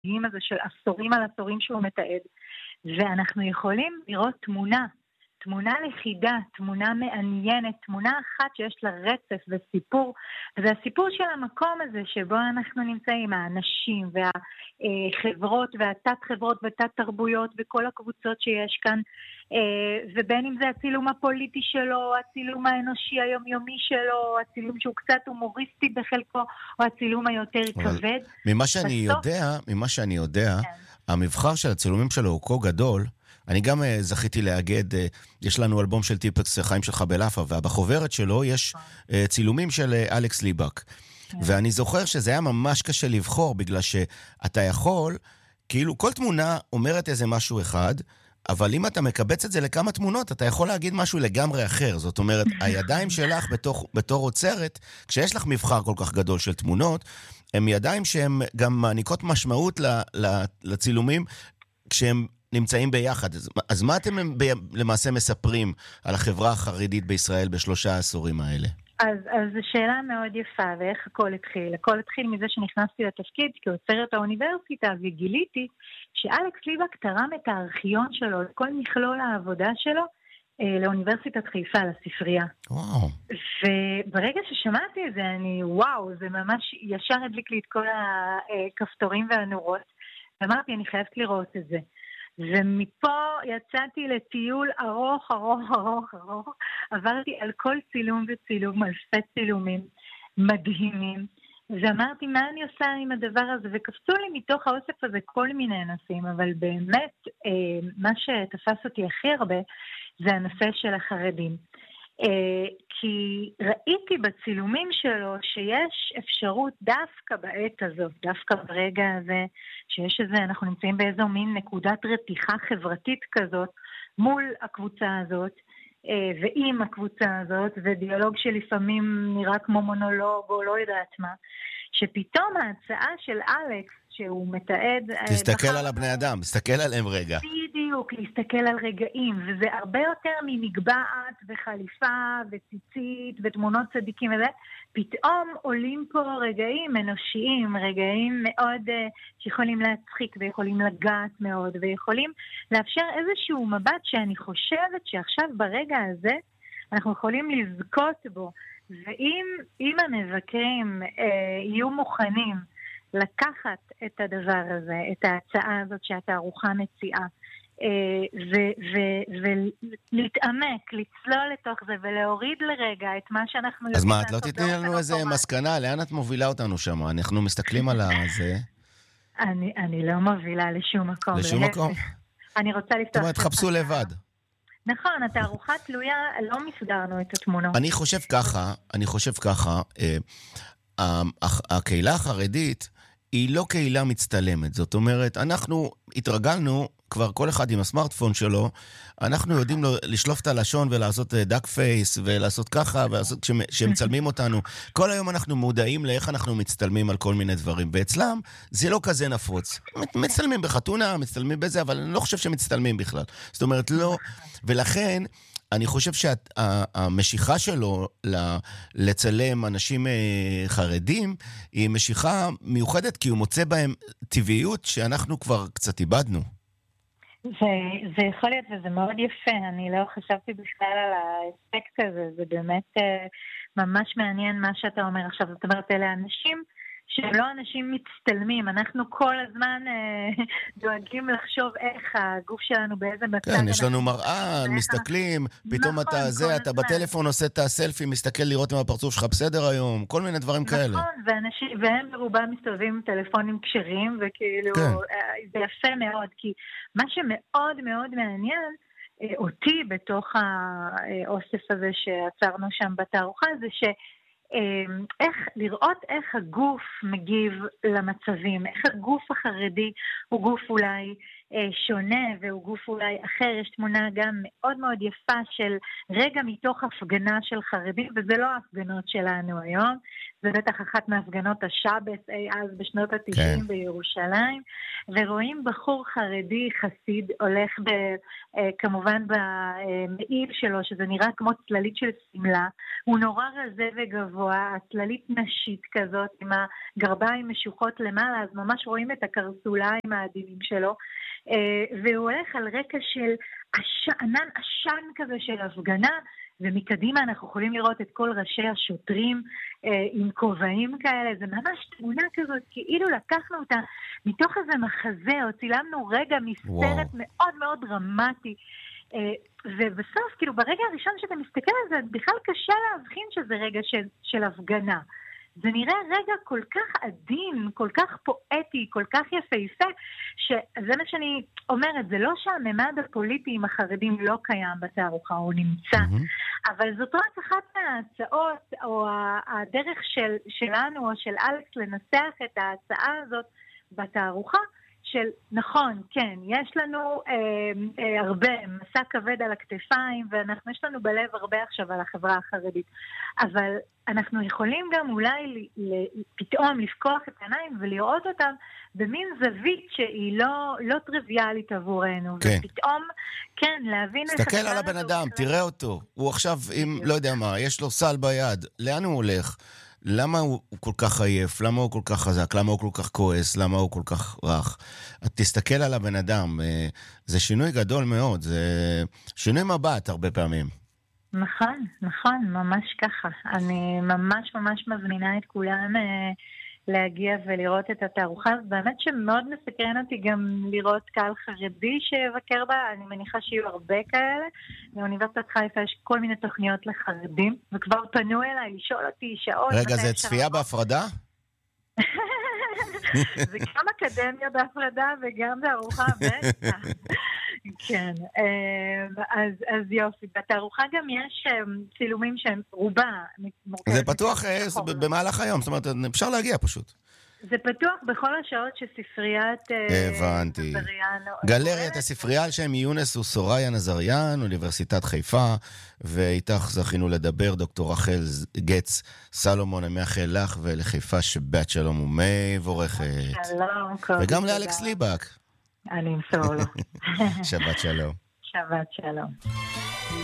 המדהים הזה של עשורים על עשורים שהוא מתעד. ואנחנו יכולים לראות תמונה לכידה, תמונה מעניינת, תמונה אחת שיש לה רצף וסיפור, זה הסיפור של המקום הזה שבו אנחנו נמצאים, האנשים והחברות והתת חברות ותת תרבויות וכל הקבוצות שיש כאן, ובין אם זה הצילום הפוליטי שלו, הצילום האנושי היומיומי שלו, הצילום שהוא קצת הומוריסטי בחלקו, או הצילום היותר כבד. ממה שאני יודע, המבחר של הצילומים שלו הוא כה גדול, אני גם זכיתי להגד, יש לנו אלבום של טיפקס חיים של חבל אפה, ובחוברת שלו יש צילומים של אלכס ליבק. ואני זוכר שזה היה ממש קשה לבחור, בגלל שאתה יכול, כאילו כל תמונה אומרת איזה משהו אחד, אבל אם אתה מקבץ את זה לכמה תמונות, אתה יכול להגיד משהו לגמרי אחר. זאת אומרת, הידיים שלך בתור עוצרת, כשיש לך מבחר כל כך גדול של תמונות, הם ידיים שהן גם מעניקות משמעות לצילומים, כשהם נמצאים ביחד. אז מה אתם למעשה מספרים על החברה החרדית בישראל בשלושה העשורים האלה? אז זו שאלה מאוד יפה, ואיך הכל התחיל? הכל התחיל מזה שנכנסתי לתפקיד כעוצרת האוניברסיטה, וגיליתי שאלכס ליבק תרם את הארכיון שלו, כל מכלול העבודה שלו, לאוניברסיטת חיפה, לספרייה. וואו. וברגע ששמעתי את זה, זה ממש ישר הדליק לי את כל הכפתורים והנורות, ואמרתי, אני חייבת לראות את זה. ומפה יצאתי לטיול ארוך, עברתי על כל צילום וצילום, אלפי צילומים מדהימים, ואמרתי מה אני עושה עם הדבר הזה, וקפצו לי מתוך האוסף הזה כל מיני נושאים, אבל באמת מה שתפס אותי הכי הרבה זה הנושא של החרדים. כי ראיתי בצילומים שלו שיש אפשרות דווקא בעת הזאת, דווקא ברגע הזה, שיש איזה, אנחנו נמצאים באיזו מין נקודת רתיחה חברתית כזאת, מול הקבוצה הזאת, ועם הקבוצה הזאת, ודיאלוג שלפעמים נראה כמו מונולוג או לא יודעת מה, שפתאום ההצעה של אלכס, שהוא מתעד... תסתכל על הבני אדם, תסתכל עליהם רגע. בדיוק, להסתכל על רגעים, וזה הרבה יותר ממגבעת וחליפה וציצית ותמונות צדיקים וזה, פתאום עולים פה רגעים אנושיים, רגעים מאוד שיכולים להצחיק ויכולים לגעת מאוד, ויכולים לאפשר איזשהו מבט שאני חושבת שעכשיו ברגע הזה אנחנו יכולים לזכות בו, ואם המבקרים יהיו מוכנים לקחת את הדבר הזה, את ההצעה הזאת שהתערוכה מציעה, ולהתעמק, לצלול לתוך זה, ולהוריד לרגע את מה שאנחנו... אז מה, את לא תתני לנו איזה מסקנה? לאן את מובילה אותנו שם? אנחנו מסתכלים על זה. אני לא מובילה לשום מקום. לשום מקום? אני רוצה לפתוח... זאת אומרת, חפשו לבד. נכון, התערוכה תלויה, לא מסגרנו את התמונות. אני חושב ככה, הקהילה החרדית היא לא קהילה מצטלמת. זאת אומרת, אנחנו התרגלנו, כבר כל אחד עם הסמארטפון שלו, אנחנו יודעים לשלוף את הלשון ולעשות דאק פייס, ולעשות ככה, כשמצלמים אותנו. כל היום אנחנו מודעים לאיך אנחנו מצטלמים על כל מיני דברים. ואצלם זה לא כזה נפוץ. מצטלמים בחתונה, מצטלמים בזה, אבל אני לא חושב שמצטלמים בכלל. זאת אומרת, לא. ולכן, אני חושב שהמשיכה שלו לצלם אנשים חרדים היא משיכה מיוחדת, כי הוא מוצא בהם טבעיות שאנחנו כבר קצת איבדנו. זה יכול להיות, וזה מאוד יפה. אני לא חשבתי בכלל על האספקט הזה. זה באמת ממש מעניין מה שאתה אומר עכשיו. זאת אומרת, אלה אנשים שהם לא אנשים מצטלמים, אנחנו כל הזמן דואגים לחשוב איך הגוף שלנו באיזה מצב. כן, יש לנו מראה, מסתכלים, פתאום אתה בטלפון עושה את הסלפי, מסתכל לראות אם הפרצוף שלך בסדר היום, כל מיני דברים כאלה. נכון, והם ברובם מסתובבים עם טלפונים כשרים, וכאילו, זה יפה מאוד, כי מה שמאוד מאוד מעניין, אותי בתוך האוסף הזה שעצרנו שם בתערוכה, זה לראות איך הגוף מגיב למצבים, איך הגוף החרדי הוא גוף אולי שונה והוא גוף אולי אחר. יש תמונה גם מאוד מאוד יפה של רגע מתוך הפגנה של חרדים, וזה לא ההפגנות שלנו היום, זה בטח אחת מהפגנות השבס אז בשנות ה-90 בירושלים, ורואים בחור חרדי חסיד הולך כמובן במעיל שלו, שזה נראה כמו צללית של סמלה, הוא נורא רזה וגבוה, הצללית נשית כזאת עם הגרביים משוחות למעלה, אז ממש רואים את הקרסוליים העדינים שלו, והוא הולך על רקע של ענן עשן כזה של הפגנה, ומקדימה אנחנו יכולים לראות את כל ראשי השוטרים עם כובעים כאלה, זה ממש תמונה כזאת, כאילו לקחנו אותה מתוך איזה מחזה, או צילמנו רגע מסרט מאוד מאוד דרמטי, ובסוף, כאילו ברגע הראשון שאתה מסתכל על זה, בכלל קשה להבחין שזה רגע של הפגנה. זה נראה רגע כל כך עדין, כל כך פואטי, כל כך יפהפה, שזה מה שאני אומרת, זה לא שהממד הפוליטי עם החרדים לא קיים בתערוכה, הוא נמצא, אבל זאת רק אחת מההצעות, או הדרך שלנו, או של אלכס, לנסח את ההצעה הזאת בתערוכה, של נכון, כן, יש לנו הרבה מסע כבד על הכתפיים, ויש לנו בלב הרבה עכשיו על החברה החרדית, אבל אנחנו יכולים גם אולי פתאום לפקוח את העיניים ולראות אותם במין זווית שהיא לא טריוויאלית עבורנו, כן. ופתאום, כן, להבין... תסתכל על הבן אדם, תראה אותו, הוא עכשיו, אם לא יודע מה, יש לו סל ביד, לאן הוא הולך? למה הוא כל כך עייף? למה הוא כל כך חזק? למה הוא כל כך כועס? למה הוא כל כך רך? תסתכל על הבן אדם. זה שינוי גדול מאוד. זה שינוי מבט הרבה פעמים. נכון, נכון, ממש ככה. אני ממש ממש מזמינה את כולם להגיע ולראות את התערוכה. באמת שמאוד מסקרן אותי גם לראות קהל חרדי שיבקר בה. אני מניחה שיהיו הרבה כאלה. באוניברסיטת חיפה יש כל מיני תוכניות לחרדים, וכבר פנו אליי לשאול אותי שעות. רגע, זה צפייה בהפרדה? זה גם אקדמיה בהפרדה וגם תערוכה בטח. כן, אז יופי. בתערוכה גם יש צילומים שהם רובה. זה פתוח במהלך היום, זאת אומרת, אפשר להגיע פשוט. זה פתוח בכל השעות שספריית... הבנתי. גלריית הספרייה על שם יונס וסוריה נזריאן, אוניברסיטת חיפה, ואיתך זכינו לדבר דוקטור רחל גץ סלומון, אני מאחל לך ולחיפה שבת שלום ומבורכת. שלום. וגם לאלכס ליבק. אני אמסור לו. שבת שלום. שבת שלום.